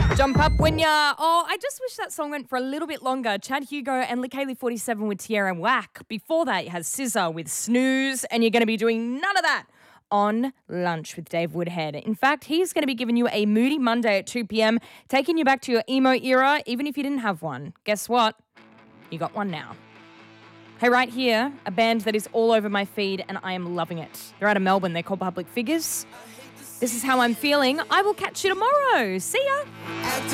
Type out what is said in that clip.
Jump up when ya. Oh, I just wish that song went for a little bit longer. Chad Hugo and Lekaylee 47 with Tierra Whack. Before that, you had SZA with Snooze, and you're going to be doing none of that on Lunch with Dave Woodhead. In fact, he's going to be giving you a moody Monday at 2 p.m, taking you back to your emo era, even if you didn't have one. Guess what? You got one now. Hey, right here, a band that is all over my feed, and I am loving it. They're out of Melbourne. They're called Public Figures. This is how I'm feeling. I will catch you tomorrow. See ya.